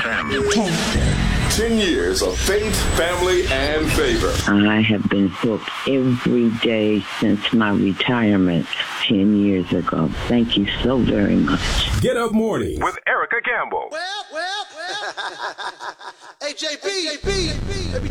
10 years of faith, family, and favor. I have been hooked every day since my retirement 10 years ago. Thank you so very much. Get Up Morning with Erica Campbell. Well. Hey, JP.